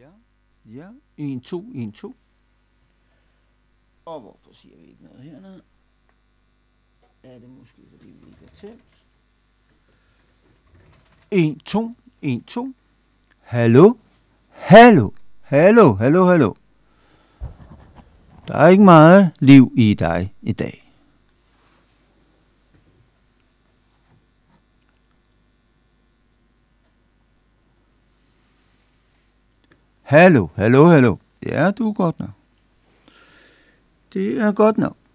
Ja. 1, 2, 1, 2. Og hvorfor siger vi ikke noget hernede? Er det måske, fordi vi ikke er tændt? 1, 2, 1, 2. Hallo? Hallo? Hallo, hallo, hallo. Der er ikke meget liv i dig i dag. Hallo, hallo, hallo. Ja, du er godt nok. Det er godt nok.